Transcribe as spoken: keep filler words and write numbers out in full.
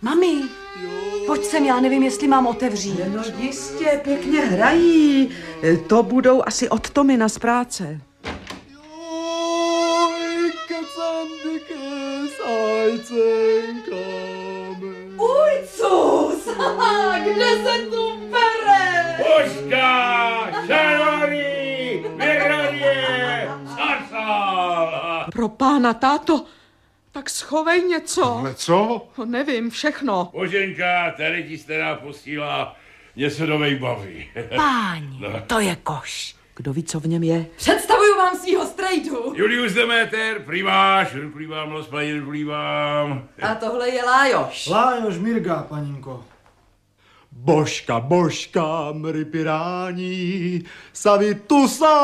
Mami, pojď sem, já nevím, jestli mám otevřít. No jistě, pěkně hrají. To budou asi od Tomina z práce. Ujcus, kde se tu bere? Puška, šanony, vyhradě, sarsal. Pro pána, táto, tak schovej něco. Ale co? No, nevím, všechno. Boženka, tady ti stará posílá něco do baví. Páni, no. To je koš. Kdo ví, co v něm je? Představuju vám svýho strejdu. Julius Demeter, primáš, ruplívám, rozpadě, ruplívám. A tohle je Lájoš. Lájoš Mirga, paninko. Božka, božka, mry pirání, savitusa.